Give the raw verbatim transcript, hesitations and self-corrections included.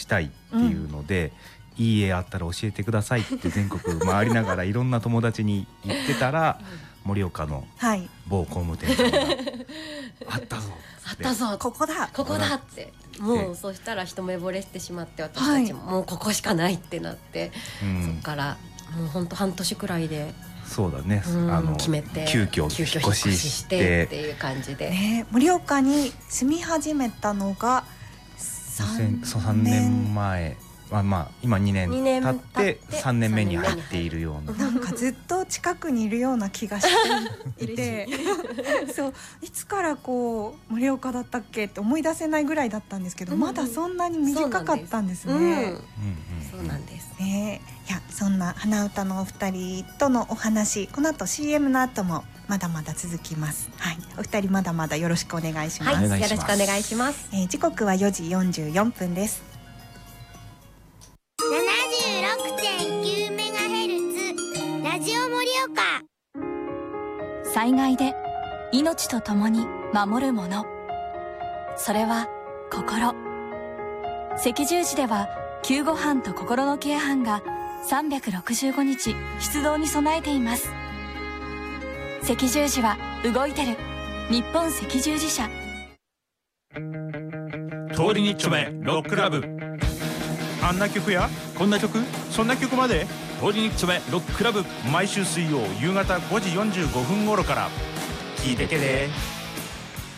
たいっていうので、うん、いい家あったら教えてくださいって全国回りながらいろんな友達に言ってたら盛岡の某工務店さんがあったぞあったぞここだここだってもうそしたら一目惚れしてしまって私たちも、はい、もうここしかないってなって、うん、そっからもうほんと半年くらいでそうだね、うん、あの決めて急遽引っ越ししてっていう感じで、 ね、盛岡に住み始めたのがさんねんまえ、まあまあ、今にねん経ってさんねんめに入っているような、 なんかずっと近くにいるような気がしていてそういつからこう盛岡だったっけって思い出せないぐらいだったんですけど、うん、まだそんなに短かったんですね。 そうなんですね。いや、そんな花歌のお二人とのお話、この後 シーエム の後もまだまだ続きます。はい、お二人まだまだよろしくお願いします。 はい、よろしくお願いします。 えー、時刻はよじよんじゅうよんぷんです。 ななじゅうろくてんきゅうメガヘルツ ラジオ盛岡。 災害で命とともに守るもの、それは心。赤十字では救護班と心のケア班がさんびゃくろくじゅうごにち出動に備えています。赤十字は動いてる。日本赤十字社。 通りに丁目ロッククラブ。あんな曲やこんな曲、そんな曲まで通りに丁目ロッククラブ、毎週水曜夕方ごじよんじゅうごふん頃から聞いてけね。